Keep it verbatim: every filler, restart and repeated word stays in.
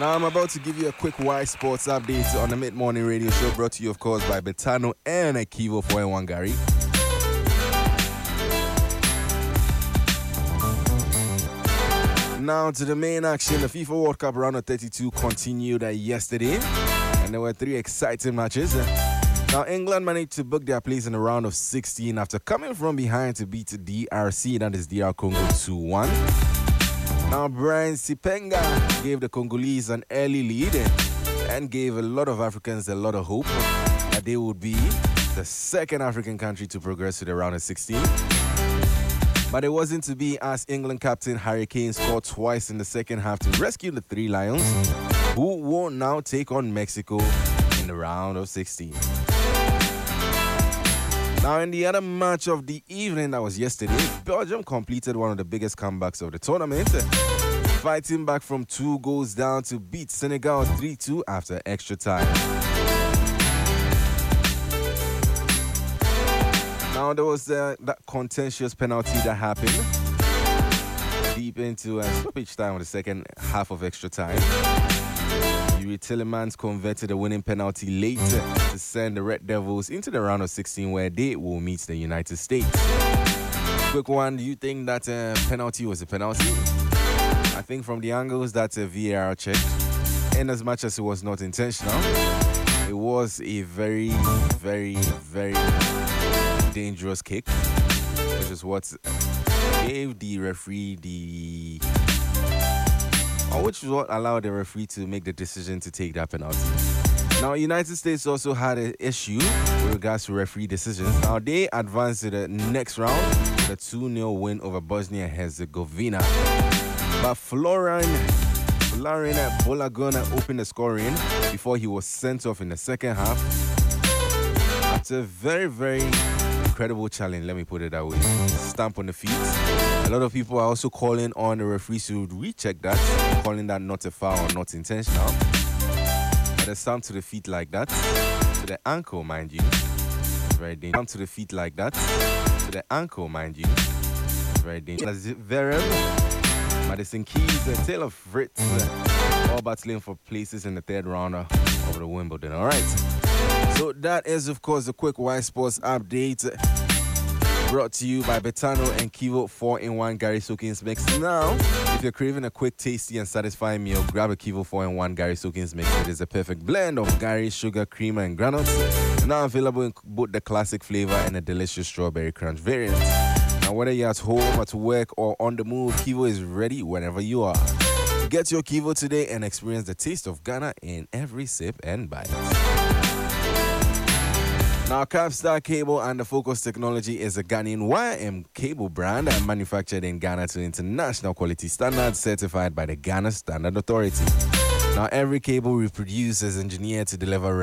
Now I'm about to give you a quick Y Sports update on the mid-morning radio show brought to you, of course, by Betano and Kivo four in one Gary. Now to the main action. The FIFA World Cup round of thirty-two continued uh, yesterday, and there were three exciting matches. Now England managed to book their place in the round of sixteen after coming from behind to beat D R C, that is D R Congo two one. Now Brian Sipenga gave the Congolese an early lead and gave a lot of Africans a lot of hope that they would be the second African country to progress to the round of sixteen. But it wasn't to be, as England captain Harry Kane scored twice in the second half to rescue the Three Lions, who will now take on Mexico in the round of sixteen. Now, in the other match of the evening, that was yesterday, Belgium completed one of the biggest comebacks of the tournament, fighting back from two goals down to beat Senegal three two after extra time. Now, there was uh, that contentious penalty that happened deep into uh, stoppage time of the second half of extra time. Yuri Tillemans converted a winning penalty late to send the Red Devils into the round of sixteen, where they will meet the United States. Quick one, do you think that uh, penalty was a penalty? I think from the angles that uh, V A R checked, in as much as it was not intentional, it was a very, very, very dangerous kick, which is what gave the referee the... or which is what allowed the referee to make the decision to take that penalty. Now, United States also had an issue with regards to referee decisions. Now, they advanced to the next round with a two nil win over Bosnia and Herzegovina. But Florian, Florian Bolagona opened the scoring before he was sent off in the second half. After a very, very incredible challenge, let me put it that way. Stamp on the feet. A lot of people are also calling on the referees to recheck that, calling that not a foul or not intentional. But a stamp to the feet like that, to the ankle, mind you, very dangerous. Stamp to the feet like that, to the ankle, mind you, very dangerous. Verev, Madison Keys, and Taylor Fritz, all battling for places in the third round of the Wimbledon. All right. So that is, of course, a quick Y Sports update brought to you by Betano and Kivo four in one Gary Soakins Mix. Now, if you're craving a quick, tasty, and satisfying meal, grab a Kivo four in one Gary Soakins Mix. It is a perfect blend of Gary, sugar, cream, and granules. Now available in both the classic flavor and a delicious strawberry crunch variant. Now, whether you're at home, at work, or on the move, Kivo is ready whenever you are. Get your Kivo today and experience the taste of Ghana in every sip and bite. Now, Capstar Cable and the Focus Technology is a Ghanaian Y M cable brand and manufactured in Ghana to international quality standards, certified by the Ghana Standard Authority. Now, every cable we produce is engineered to deliver